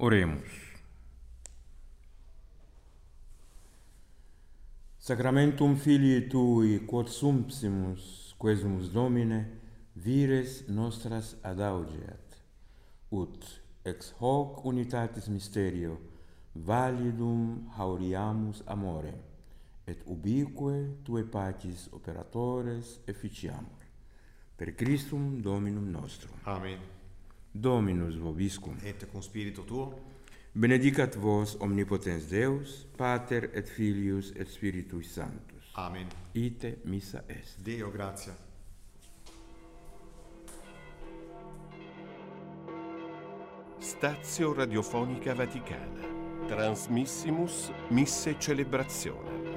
Oremus. Sacramentum Filii Tui, quod sumpsimus, quesumus Domine, vires nostras adaugeat, ut ex hoc unitatis mysterio validum hauriamus amore, et ubique Tue pacis operatores efficiamur. Per Christum Dominum nostrum. Amen. Dominus vobiscum. Et cum spiritu tuo. Benedicat vos omnipotens Deus, Pater et Filius et Spiritui Sanctus. Amen. Ite missa est. Deo gratia. Stazio Radiofonica Vaticana. Transmissimus Misse Celebrazione.